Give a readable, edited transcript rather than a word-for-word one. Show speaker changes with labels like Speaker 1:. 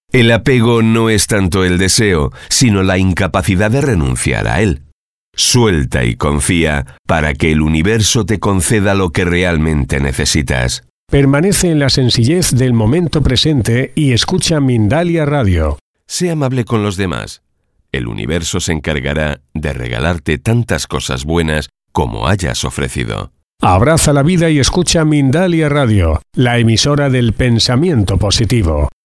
Speaker 1: El apego no es tanto el deseo, sino la incapacidad de renunciar a él. Suelta y confía para que el universo te conceda lo que realmente necesitas.
Speaker 2: Permanece en la sencillez del momento presente y escucha Mindalia Radio.
Speaker 1: Sé amable con los demás. El universo se encargará de regalarte tantas cosas buenas como hayas ofrecido.
Speaker 2: Abraza la vida y escucha Mindalia Radio, la emisora del pensamiento positivo.